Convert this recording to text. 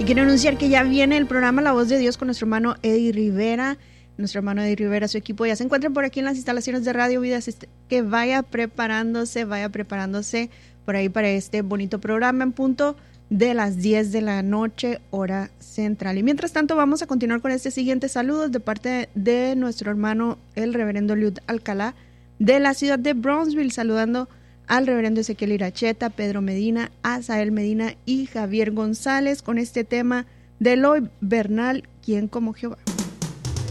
Y quiero anunciar que ya viene el programa La Voz de Dios con nuestro hermano Eddie Rivera. Nuestro hermano Eddie Rivera, su equipo ya se encuentran por aquí en las instalaciones de Radio Vida, que vaya preparándose por ahí para este bonito programa en punto de las 10 de la noche, hora central. Y mientras tanto vamos a continuar con este siguiente saludo de parte de nuestro hermano el reverendo Liud Alcalá de la ciudad de Brownsville, saludando al reverendo Ezequiel Iracheta, Pedro Medina, Asael Medina y Javier González con este tema de Eloy Bernal, ¿Quién como Jehová?